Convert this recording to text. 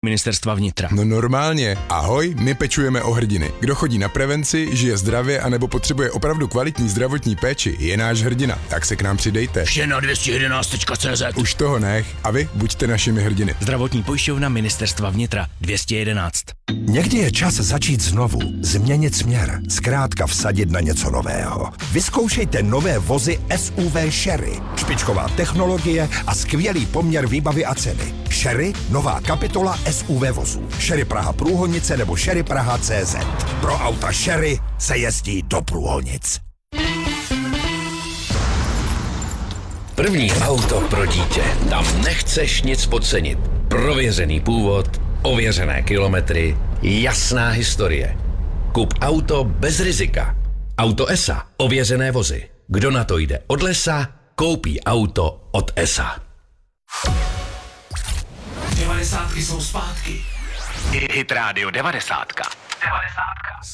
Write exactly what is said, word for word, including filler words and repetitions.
ministerstva vnitra. No normálně. Ahoj, my pečujeme o hrdiny. Kdo chodí na prevenci, žije zdravě anebo potřebuje opravdu kvalitní zdravotní péči, je náš hrdina. Tak se k nám přidejte. Vše na dvě stě jedenáct tečka cé zet. Už toho nech. A vy buďte našimi hrdiny. Zdravotní pojišťovna ministerstva vnitra dvě stě jedenáct. Někdy je čas začít znovu, změnit směr, zkrátka vsadit na něco nového. Vyzkoušejte nové vozy S U V Sherry. Špičková technologie a skvělý poměr výbavy a ceny. Sherry, nová kapitola S U V vozů. Sherry Praha Průhonice nebo Sherry Praha tečka cé zet. Pro auta Sherry se jezdí do Průhonic. První auto pro dítě. Tam nechceš nic podcenit. Prověřený původ, ověřené kilometry, jasná historie. Kup auto bez rizika. Auto E S A. Ověřené vozy. Kdo na to jde od lesa, koupí auto od E S A. devadesátky jsou zpátky. Hit Radio devadesátka. devadesátka.